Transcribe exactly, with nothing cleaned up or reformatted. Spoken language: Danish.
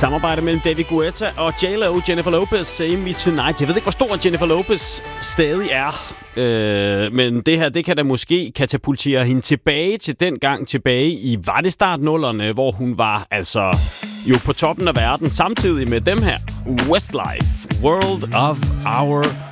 Samarbejde mellem David Guetta og J Lo, Jennifer Lopez, Save Me Tonight. Jeg ved ikke, hvor stor Jennifer Lopez stadig er, øh, men det her, det kan da måske katapultere hende tilbage til den gang tilbage i, var det start nullerne, hvor hun var altså jo på toppen af verden, samtidig med dem her. Westlife, World of Our